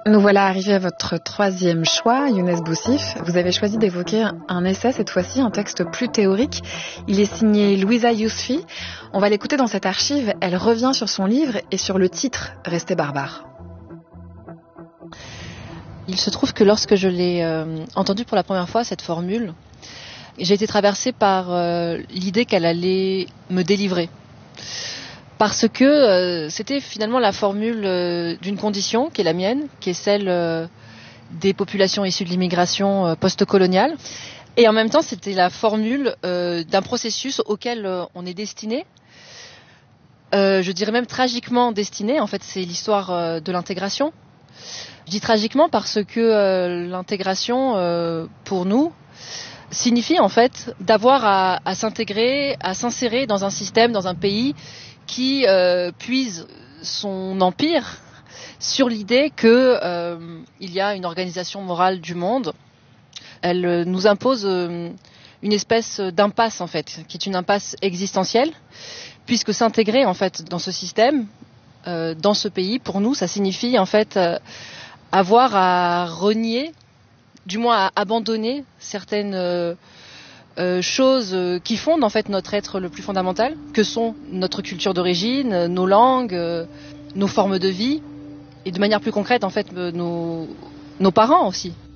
Nous voilà arrivés à votre troisième choix, Younes Boussif. Vous avez choisi d'évoquer un essai, cette fois-ci, un texte plus théorique. Il est signé Louisa Yousfi. On va l'écouter dans cette archive. Elle revient sur son livre et sur le titre « Rester barbare ». Il se trouve que lorsque je l'ai entendue pour la première fois, cette formule, j'ai été traversée par l'idée qu'elle allait me délivrer. Parce que c'était finalement la formule d'une condition qui est la mienne, qui est celle des populations issues de l'immigration post-coloniale. Et en même temps, c'était la formule d'un processus auquel on est destiné. Je dirais même tragiquement destiné. En fait, c'est l'histoire de l'intégration. Je dis tragiquement parce que l'intégration, pour nous, signifie en fait d'avoir à s'intégrer, à s'insérer dans un système, dans un pays qui puise son empire sur l'idée qu'il y a une organisation morale du monde. Elle nous impose une espèce d'impasse en fait, qui est une impasse existentielle, puisque s'intégrer en fait dans ce système, dans ce pays, pour nous, ça signifie en fait avoir à renier, du moins à abandonner certaines choses qui fondent en fait notre être le plus fondamental, que sont notre culture d'origine, nos langues, nos formes de vie, et de manière plus concrète en fait nos parents aussi.